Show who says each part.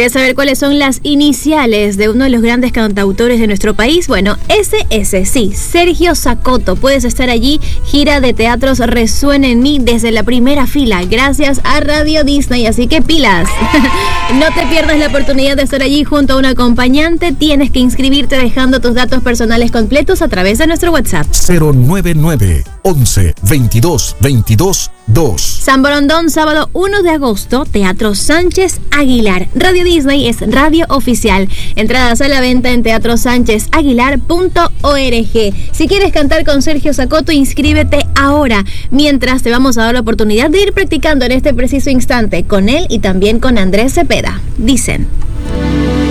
Speaker 1: ¿Quieres saber cuáles son las iniciales de uno de los grandes cantautores de nuestro país? Bueno, SS, sí, Sergio Zacoto. Puedes estar allí, gira de teatros Resuena en mí desde la primera fila, gracias a Radio Disney, así que pilas. No te pierdas la oportunidad de estar allí junto a un acompañante. Tienes que inscribirte dejando tus datos personales completos a través de nuestro WhatsApp.
Speaker 2: 099 11 22 22 2.
Speaker 1: San Borondón, sábado 1 de agosto, Teatro Sánchez Aguilar. Radio Disney es radio oficial. Entradas a la venta en teatrosanchezaguilar.org. Si quieres cantar con Sergio Zacoto, inscríbete ahora. Mientras te vamos a dar la oportunidad de ir practicando en este preciso instante con él y también con Andrés Cepeda. Dicen.